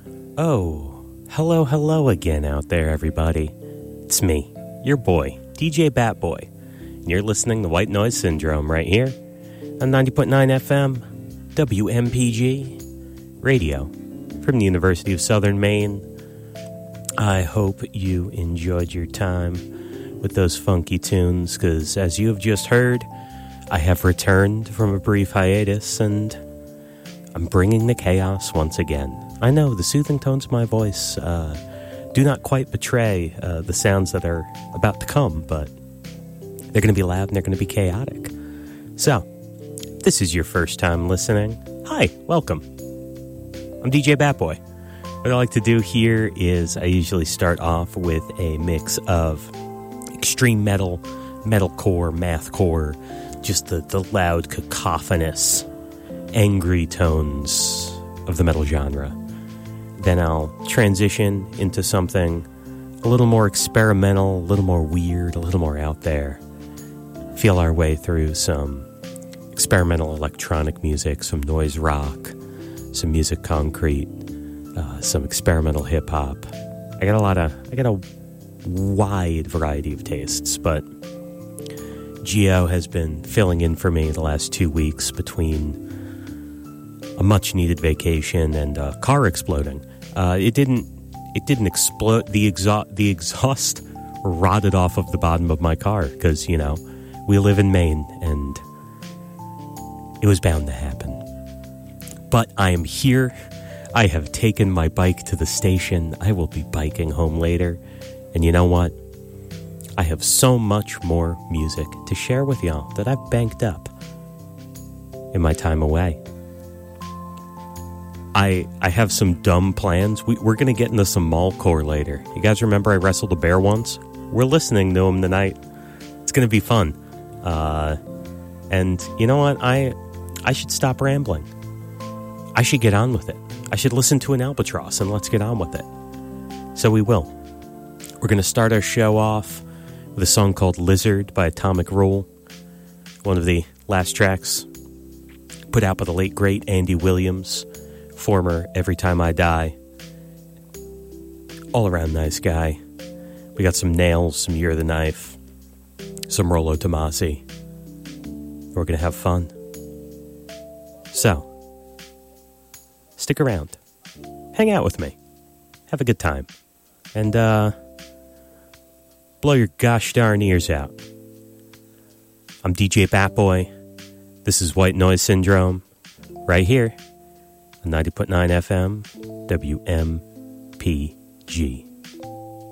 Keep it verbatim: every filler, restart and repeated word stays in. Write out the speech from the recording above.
Oh, hello, hello again out there, everybody. It's me, your boy, D J Batboy, and you're listening to White Noise Syndrome right here on ninety point nine F M, W M P G, radio from the University of Southern Maine. I hope you enjoyed your time with those funky tunes, because as you have just heard, I have returned from a brief hiatus, and I'm bringing the chaos once again. I know the soothing tones of my voice uh, do not quite betray uh, the sounds that are about to come, but they're going to be loud and they're going to be chaotic. So, if this is your first time listening, hi, welcome. I'm D J Batboy. What I like to do here is I usually start off with a mix of extreme metal, metalcore, mathcore, just the, the loud, cacophonous, angry tones of the metal genre. Then I'll transition into something a little more experimental, a little more weird, a little more out there. Feel our way through some experimental electronic music, some noise rock, some music concrete, uh, some experimental hip hop. I got a lot of, I got a wide variety of tastes, but Geo has been filling in for me the last two weeks between a much-needed vacation and a car exploding. Uh, it didn't. It didn't explode. The exhaust. The exhaust rotted off of the bottom of my car because you know we live in Maine, and it was bound to happen. But I am here. I have taken my bike to the station. I will be biking home later, and you know what? I have so much more music to share with y'all that I've banked up in my time away. I I have some dumb plans. We, we're going to get into some mallcore later. You guys remember I wrestled a bear once? We're listening to him tonight. It's going to be fun. Uh, and you know what? I I should stop rambling. I should get on with it. I should listen to an albatross and let's get on with it. So we will. We're going to start our show off with a song called Lizard by Atomic Rule. One of the last tracks put out by the late, great Andy Williams, former Every Time I Die. All around nice guy. We got some Nails, some Year of the Knife, some Rollo Tomasi. We're going to have fun. So, stick around. Hang out with me. Have a good time. And, uh, blow your gosh darn ears out. I'm D J Batboy. This is White Noise Syndrome. Right here. ninety point nine F M, W M P G.